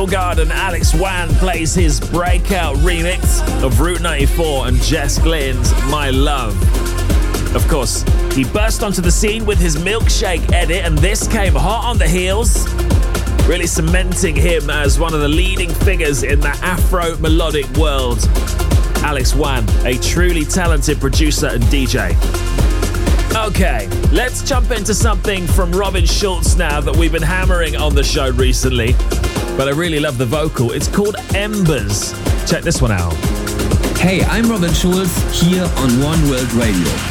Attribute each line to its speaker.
Speaker 1: Garden, Alex Wan plays his breakout remix of Route 94 and Jess Glenn's My Love. Of course, he burst onto the scene with his Milkshake edit, and this came hot on the heels, really cementing him as one of the leading figures in the Afro melodic world. Alex Wan, a truly talented producer and DJ. Okay, let's jump into something from Robin Schulz now that we've been hammering on the show recently, but I really love the vocal. It's called Embers. Check this one out.
Speaker 2: Hey, I'm Robin Schulz here on One World Radio.